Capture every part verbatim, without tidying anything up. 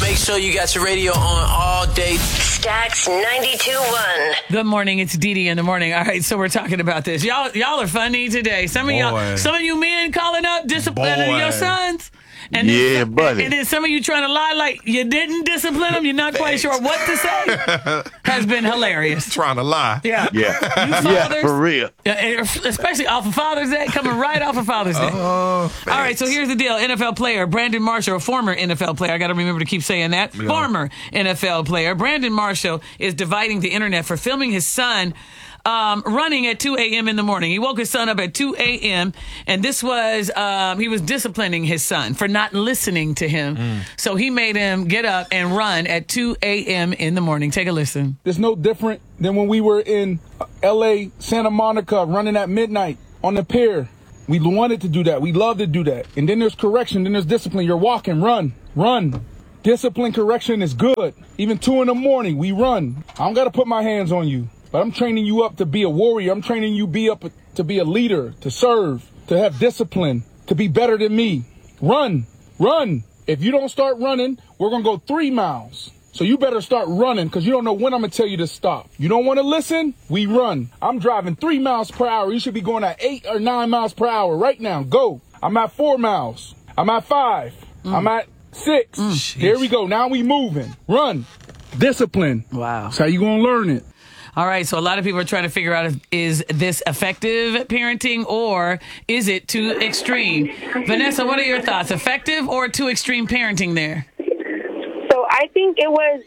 Make sure you got your radio on all day. Stacks ninety-two point one. Good morning. It's Dee Dee in the morning. All right, so we're talking about this. Y'all, y'all are funny today. Some of Boy. y'all, some of you men calling up disciplining Boy. your sons. And Yeah, then, buddy. And then some of you trying to lie like you didn't discipline them. You're not quite sure what to say. Has been hilarious. Trying to lie. Yeah. Yeah. You Yeah, fathers, for real. uh, especially off of Father's Day, coming right off of Father's Day. Oh, All right, so here's the deal. N F L player Brandon Marshall, a former N F L player, I got to remember to keep saying that, Yeah. former N F L player, Brandon Marshall is dividing the internet for filming his son um, running at two a.m. in the morning. He woke his son up at two a.m., and this was, um, he was disciplining his son for not listening to him. Mm. So he made him get up and run at two a.m. in the morning. Take a listen. It's no different than when we were in L A, Santa Monica, running at midnight on the pier. We wanted to do that. We love to do that. And then there's correction. Then there's discipline. You're walking. Run. Run. Discipline correction is good. Even two in the morning, we run. I don't got to put my hands on you. But I'm training you up to be a warrior. I'm training you be up to be a leader, to serve, to have discipline, to be better than me. Run. Run. If you don't start running, we're going to go three miles. So you better start running because you don't know when I'm going to tell you to stop. You don't want to listen? We run. I'm driving three miles per hour. You should be going at eight or nine miles per hour right now. Go. I'm at four miles. I'm at five. Mm. I'm at six. Mm. Here we go. Now we moving. Run. Discipline. Wow. That's how you going to learn it. All right, so a lot of people are trying to figure out if, is this effective parenting or is it too extreme? Vanessa, what are your thoughts? Effective or too extreme parenting there? So I think it was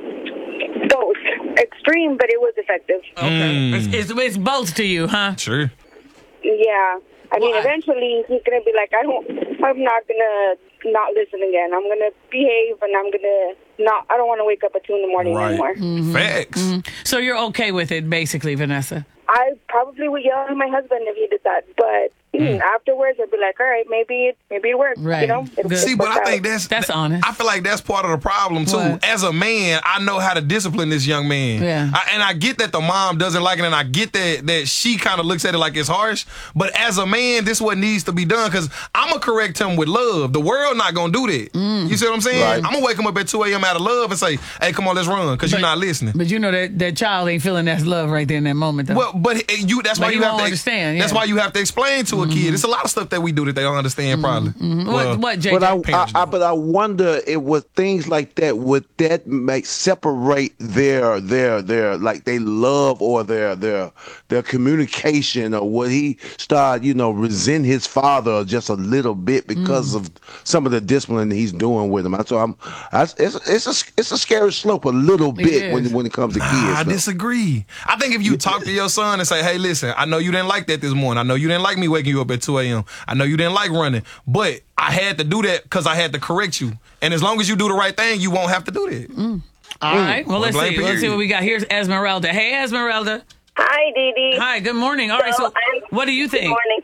both extreme, but it was effective. Okay. Mm. It's, it's, it's both to you, huh? Sure. Yeah. I mean, Why? Eventually he's going to be like, I don't, I'm not going to not listen again. I'm going to behave and I'm going to not, I don't want to wake up at two in the morning Right. anymore. Mm-hmm. Facts. Mm-hmm. So you're okay with it, basically, Vanessa? I probably would yell at my husband if he did that, but mm. afterwards I'd be like, all right, maybe it, maybe it worked. Right. You know? It, Good. See, it but I worked think out. that's That's that, honest. I feel like that's part of the problem too. What? As a man, I know how to discipline this young man. Yeah. I, and I get that the mom doesn't like it, and I get that that she kind of looks at it like it's harsh. But as a man, this is what needs to be done because I'm gonna correct him with love. The world not gonna do that. Mm. You see what I'm saying? Right. I'm gonna wake him up at two a.m. out of love and say, "Hey, come on, let's run," because you're not listening. But you know that that child ain't feeling that love right there in that moment, though. Well, but you that's But why he you have won't to understand, That's yeah. why you have to explain to a kid. It's a lot of stuff that we do that they don't understand probably. Mm-hmm. Well, what, what, J J? But I, I, parents I, do. but I wonder, it was things like that. Would that make separate their their their like they love or their their their communication, or would he start you know resent his father just a little bit because Mm. of some of the discipline he's doing with him? So I'm, I, it's it's a it's a scary slope a little bit when is. when it comes to kids. I though. disagree. I think if you talk to your son and say, "Hey, listen, I know you didn't like that this morning. I know you didn't like me waking you up at two a.m. I know you didn't like running, but I had to do that because I had to correct you. And as long as you do the right thing, you won't have to do that." Mm. All right. Well, let's Blame see. Let's see period. what we got. Here's Esmeralda. Hey, Esmeralda. Hi, Dee Dee. Hi. Good morning. All right. So, I'm- what do you Good think? morning.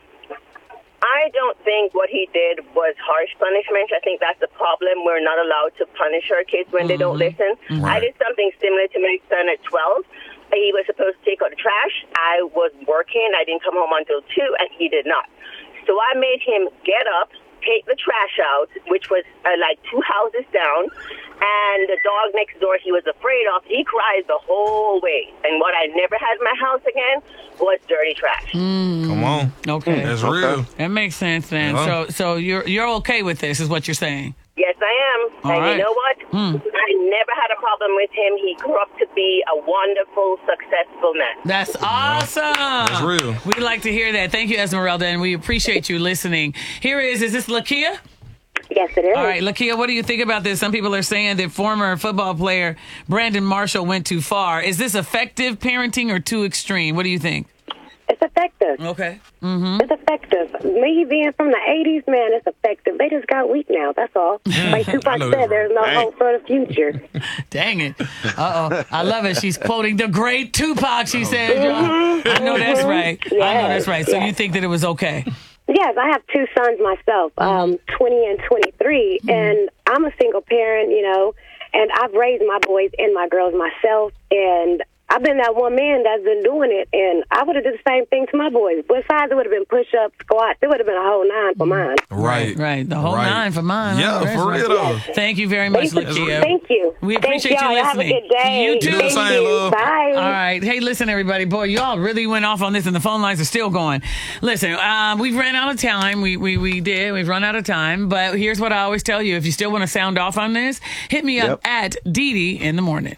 I don't think what he did was harsh punishment. I think that's the problem. We're not allowed to punish our kids when they don't listen. I did something similar to my son at twelve. He was supposed to take out the trash. I was working. I didn't come home until two, and he did not. So I made him get up, take the trash out, which was uh, like two houses down, and the dog next door he was afraid of, he cried the whole way. And what I never had in my house again was dirty trash. Come on. Okay. That's real. That makes sense then. Uh-huh. So, so you're you're okay with this, is what you're saying? Yes, I am. All and right. you know what? Hmm. I never had a problem with him. He grew up to be a wonderful, successful man. That's awesome. That's real. We like to hear that. Thank you, Esmeralda, and we appreciate you listening. Here is, is this Lakia? Yes, it is. All right, Lakia, what do you think about this? Some people are saying that former football player Brandon Marshall went too far. Is this effective parenting or too extreme? What do you think? It's effective. Okay. It's effective. Me being from the eighties, man, it's effective. They just got weak now. That's all. Like Tupac know said, that's there's no right. hope for the future. Dang it. Uh-oh. I love it. She's quoting the great Tupac, she said. I know that's right. I know that's right. So Yes. you think that it was okay? Yes, I have two sons myself, um, twenty and twenty-three, and I'm a single parent, you know, and I've raised my boys and my girls myself, and I've been that one man that's been doing it, and I would have did the same thing to my boys. Besides, it would have been push-ups, squats. It would have been a whole nine for mine. Right. Right. The whole Right. nine for mine. Yeah, Oh, that's for right. real though. Thank you very much, Thank you. Lakia. Thank you. We Thank appreciate y'all. you Have a listening. good day. You too. You do the Thank same, you. love. Bye. All right. Hey, listen, everybody. Boy, y'all really went off on this, and the phone lines are still going. Listen, um, we've ran out of time. We, we we did. We've run out of time. But here's what I always tell you. If you still want to sound off on this, hit me up Yep. at Dee Dee in the morning.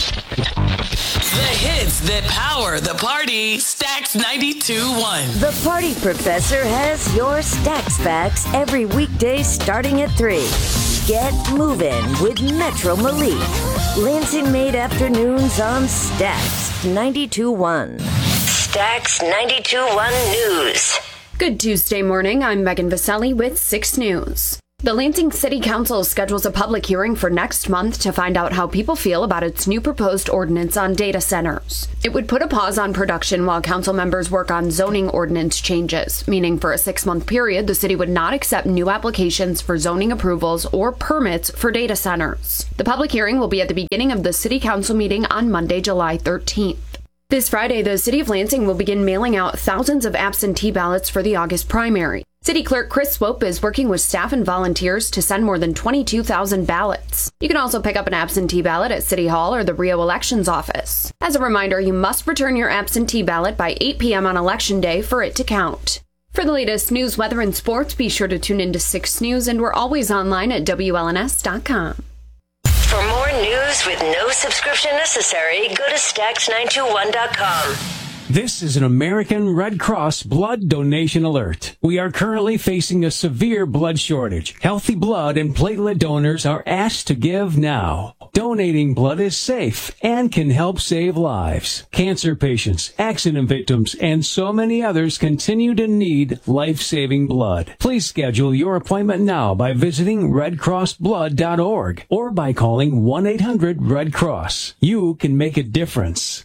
The hits that power the party. Stacks ninety-two one. The Party Professor has your Stacks Facts every weekday starting at three. Get moving with Metro Malik. Lansing Made Afternoons on Stacks ninety-two one. Stacks ninety-two one News. Good Tuesday morning. I'm Megan Vaselli with six News. The Lansing City Council schedules a public hearing for next month to find out how people feel about its new proposed ordinance on data centers. It would put a pause on production while council members work on zoning ordinance changes, meaning for a six-month period, the city would not accept new applications for zoning approvals or permits for data centers. The public hearing will be at the beginning of the City Council meeting on Monday, July thirteenth. This Friday, the City of Lansing will begin mailing out thousands of absentee ballots for the August primary. City Clerk Chris Swope is working with staff and volunteers to send more than twenty-two thousand ballots. You can also pick up an absentee ballot at City Hall or the Rio Elections Office. As a reminder, you must return your absentee ballot by eight p.m. on Election Day for it to count. For the latest news, weather, and sports, be sure to tune into six News, and we're always online at W L N S dot com. For more news with no subscription necessary, go to stacks nine two one dot com. This is an American Red Cross blood donation alert. We are currently facing a severe blood shortage. Healthy blood and platelet donors are asked to give now. Donating blood is safe and can help save lives. Cancer patients, accident victims, and so many others continue to need life-saving blood. Please schedule your appointment now by visiting red cross blood dot org or by calling one eight hundred red cross. You can make a difference.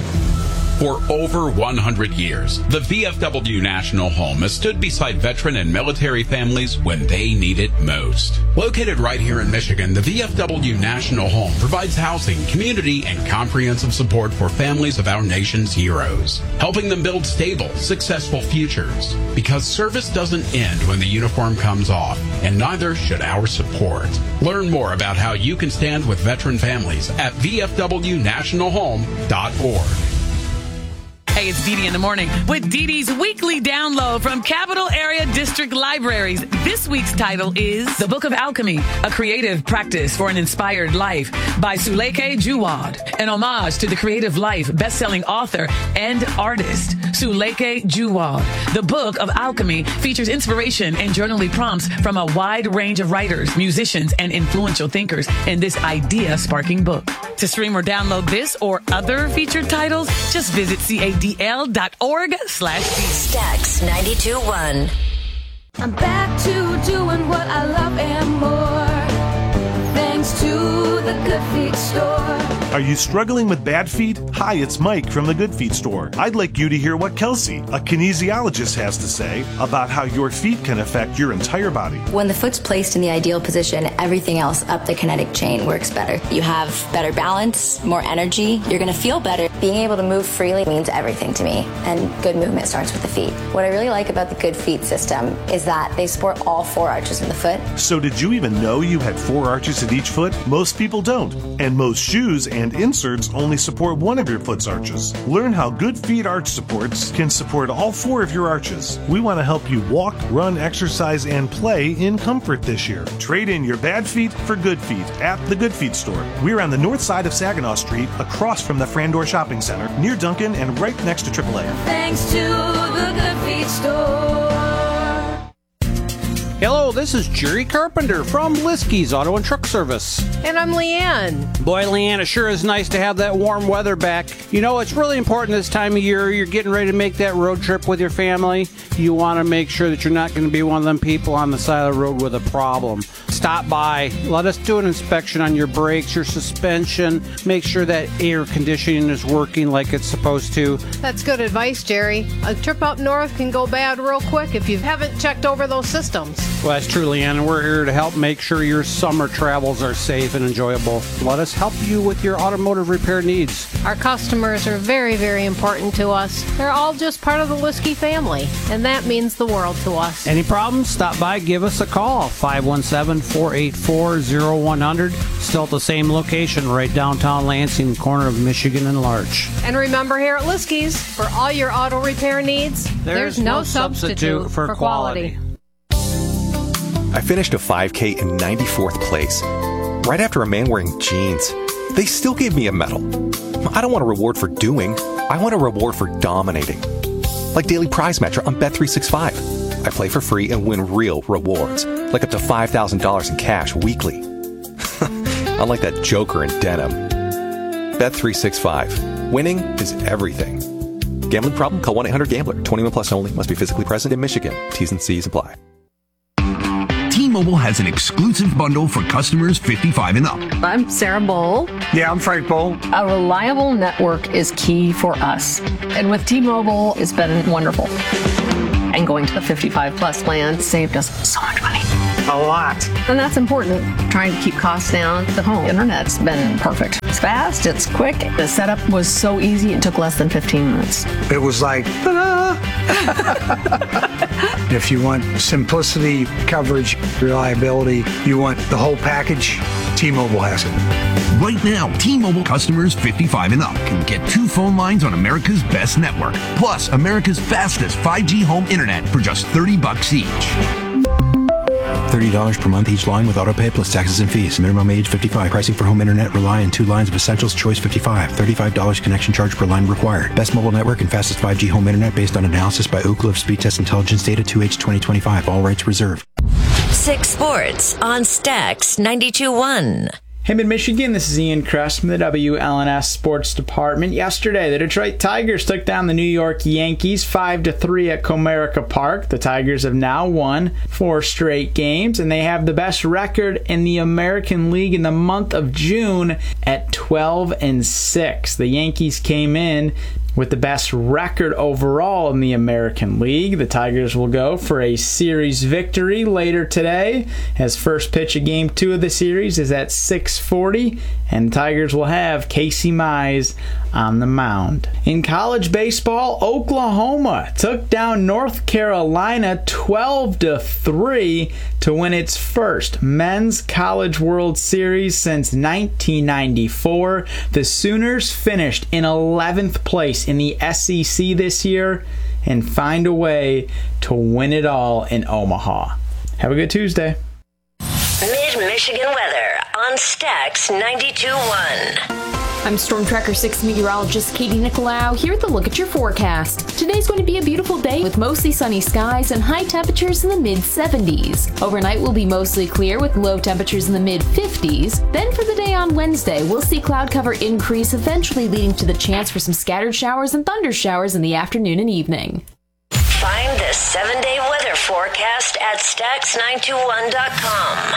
For over one hundred years, the V F W National Home has stood beside veteran and military families when they need it most. Located right here in Michigan, the V F W National Home provides housing, community, and comprehensive support for families of our nation's heroes, helping them build stable, successful futures. Because service doesn't end when the uniform comes off, and neither should our support. Learn more about how you can stand with veteran families at v f w national home dot org. Hey, it's Dee Dee in the morning with Dee Dee's weekly download from Capital Area District Libraries. This week's title is The Book of Alchemy, a creative practice for an inspired life by Suleike Juwad, an homage to the creative life best-selling author and artist Suleike Juwad. The Book of Alchemy features inspiration and journaling prompts from a wide range of writers, musicians, and influential thinkers in this idea-sparking book. To stream or download this or other featured titles, just visit C A D L dot org slash Stacks ninety-two one. I'm back to doing what I love and more, thanks to the Good Feet store. Are you struggling with bad feet? Hi, it's Mike from the Good Feet store. I'd like you to hear what Kelsey, a kinesiologist, has to say about how your feet can affect your entire body. When the foot's placed in the ideal position, everything else up the kinetic chain works better. You have better balance, more energy, you're going to feel better. Being able to move freely means everything to me, and good movement starts with the feet. What I really like about the Good Feet system is that they support all four arches in the foot. So did you even know you had four arches in each foot? Most people don't, and most shoes and inserts only support one of your foot's arches. Learn how Good Feet arch supports can support all four of your arches. We want to help you walk, run, exercise, and play in comfort this year. Trade in your bad feet for good feet at the Good Feet store. We're on the north side of Saginaw Street, across from the Frandor Shopping Center, near Duncan and right next to triple A. Thanks to the Good Feet store. Hello, this is Jerry Carpenter from Liskey's Auto and Truck Service. And I'm Leanne. Boy, Leanne, it sure is nice to have that warm weather back. You know, it's really important this time of year. You're getting ready to make that road trip with your family. You want to make sure that you're not going to be one of them people on the side of the road with a problem. Stop by. Let us do an inspection on your brakes, your suspension. Make sure that air conditioning is working like it's supposed to. That's good advice, Jerry. A trip up north can go bad real quick if you haven't checked over those systems. Well, that's true, Leanne, and we're here to help make sure your summer travels are safe and enjoyable. Let us help you with your automotive repair needs. Our customers are very, very important to us. They're all just part of the Liskey family, and that means the world to us. Any problems? Stop by, give us a call. five one seven, four eight four, zero one zero zero. Still at the same location, right downtown Lansing, corner of Michigan and Larch. And remember, here at Liskey's, for all your auto repair needs, there's, there's no, no substitute, substitute for, for quality. quality. I finished a five K in ninety-fourth place, right after a man wearing jeans. They still gave me a medal. I don't want a reward for doing. I want a reward for dominating. Like Daily Prize Matcher on Bet three sixty-five. I play for free and win real rewards, like up to five thousand dollars in cash weekly. Unlike that joker in denim. Bet three sixty-five. Winning is everything. Gambling problem? Call one eight hundred gambler. twenty-one plus only. Must be physically present in Michigan. T's and C's apply. T-Mobile has an exclusive bundle for customers fifty-five and up. I'm Sarah Bowl. Yeah, I'm Frank Bowl. A reliable network is key for us. And with T-Mobile, it's been wonderful. And going to the fifty-five plus plan saved us so much money. A lot. And that's important. Trying to keep costs down. The home internet's been perfect. It's fast, it's quick. The setup was so easy, it took less than fifteen minutes. It was like, ta-da! If you want simplicity, coverage, reliability, you want the whole package, T-Mobile has it. Right now, T-Mobile customers fifty-five and up can get two phone lines on America's best network, plus America's fastest five G home internet for just thirty bucks each. thirty dollars per month each line with autopay plus taxes and fees. Minimum age fifty-five. Pricing for home internet rely on two lines of Essentials Choice fifty-five. thirty-five dollars connection charge per line required. Best mobile network and fastest five G home internet based on analysis by Ookla of Speed Test Intelligence Data two H twenty twenty-five. All rights reserved. Six Sports on Stax ninety-two point one. Hey, Mid-Michigan, this is Ian Kress from the W L N S Sports Department. Yesterday, the Detroit Tigers took down the New York Yankees five to three at Comerica Park. The Tigers have now won four straight games, and they have the best record in the American League in the month of June at twelve and six. The Yankees came in with the best record overall in the American League. The Tigers will go for a series victory later today, as first pitch of game two of the series is at six forty, and the Tigers will have Casey Mize on the mound. In college baseball, Oklahoma took down North Carolina twelve to three to win its first Men's College World Series since nineteen ninety-four. The Sooners finished in eleventh place in the S E C this year and find a way to win it all in Omaha. Have a good Tuesday. Mid-Michigan weather on Stax ninety-two point one. I'm Storm Tracker six meteorologist Katie Nicolau here with a look at your forecast. Today's going to be a beautiful day with mostly sunny skies and high temperatures in the mid seventies. Overnight will be mostly clear with low temperatures in the mid fifties. Then for the day on Wednesday, we'll see cloud cover increase, eventually leading to the chance for some scattered showers and thunder showers in the afternoon and evening. Find the seven-day weather forecast at Stax nine two one dot com.